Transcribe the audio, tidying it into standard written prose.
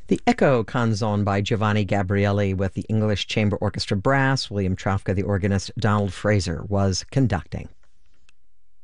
The Echo Canzone by Giovanni Gabrieli with the English Chamber Orchestra Brass. William Trafka, the organist. Donald Fraser was conducting.